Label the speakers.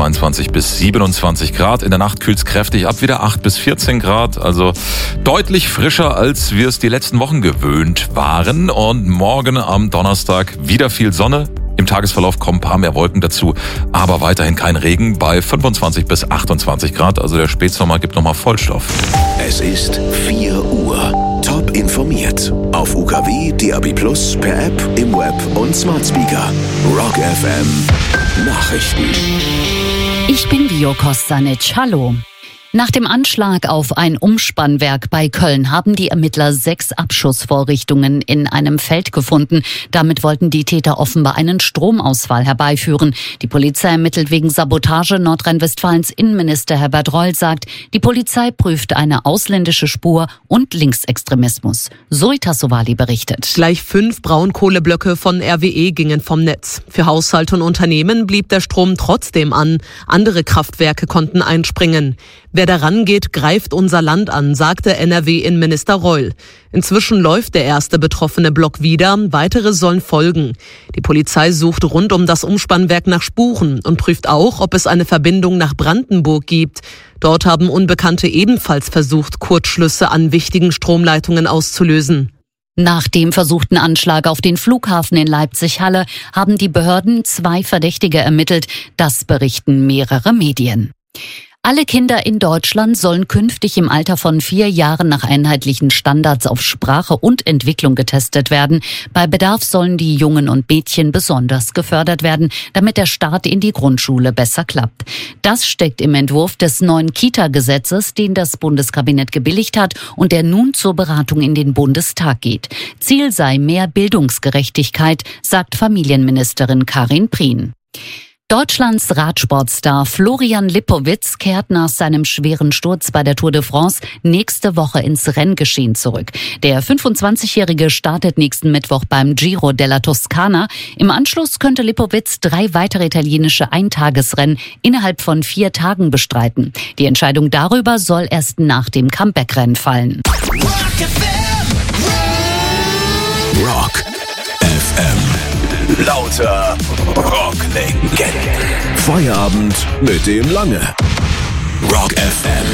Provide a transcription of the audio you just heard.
Speaker 1: 22 bis 27 Grad. In der Nacht kühlt es kräftig ab, wieder 8 bis 14 Grad. Also deutlich frischer, als wir es die letzten Wochen gewöhnt waren. Und morgen am Donnerstag wieder viel Sonne. Im Tagesverlauf kommen ein paar mehr Wolken dazu, aber weiterhin kein Regen bei 25 bis 28 Grad. Also der Spätsommer gibt nochmal Vollstoff.
Speaker 2: Es ist 4 Uhr. Top informiert. Auf UKW, DAB+, per App, im Web und Smart Speaker. Rock FM. Nachrichten.
Speaker 3: Ich bin Vio Kostanic. Hallo. Nach dem Anschlag auf ein Umspannwerk bei Köln haben die Ermittler 6 Abschussvorrichtungen in einem Feld gefunden. Damit wollten die Täter offenbar einen Stromausfall herbeiführen. Die Polizei ermittelt wegen Sabotage. Nordrhein-Westfalens Innenminister Herbert Reul sagt, die Polizei prüft eine ausländische Spur und Linksextremismus. Zoe Tassovali berichtet.
Speaker 4: Gleich 5 Braunkohleblöcke von RWE gingen vom Netz. Für Haushalte und Unternehmen blieb der Strom trotzdem an. Andere Kraftwerke konnten einspringen. Wer daran geht, greift unser Land an, sagte NRW-Innenminister Reul. Inzwischen läuft der erste betroffene Block wieder, weitere sollen folgen. Die Polizei sucht rund um das Umspannwerk nach Spuren und prüft auch, ob es eine Verbindung nach Brandenburg gibt. Dort haben Unbekannte ebenfalls versucht, Kurzschlüsse an wichtigen Stromleitungen auszulösen.
Speaker 3: Nach dem versuchten Anschlag auf den Flughafen in Leipzig-Halle haben die Behörden 2 Verdächtige ermittelt. Das berichten mehrere Medien. Alle Kinder in Deutschland sollen künftig im Alter von 4 Jahren nach einheitlichen Standards auf Sprache und Entwicklung getestet werden. Bei Bedarf sollen die Jungen und Mädchen besonders gefördert werden, damit der Start in die Grundschule besser klappt. Das steckt im Entwurf des neuen Kita-Gesetzes, den das Bundeskabinett gebilligt hat und der nun zur Beratung in den Bundestag geht. Ziel sei mehr Bildungsgerechtigkeit, sagt Familienministerin Karin Prien. Deutschlands Radsportstar Florian Lipowitz kehrt nach seinem schweren Sturz bei der Tour de France nächste Woche ins Renngeschehen zurück. Der 25-Jährige startet nächsten Mittwoch beim Giro della Toscana. Im Anschluss könnte Lipowitz 3 weitere italienische Eintagesrennen innerhalb von 4 Tagen bestreiten. Die Entscheidung darüber soll erst nach dem Comeback-Rennen fallen.
Speaker 2: Rock FM. Lauter Rocklegenden. Feierabend mit dem Lange. Rock FM.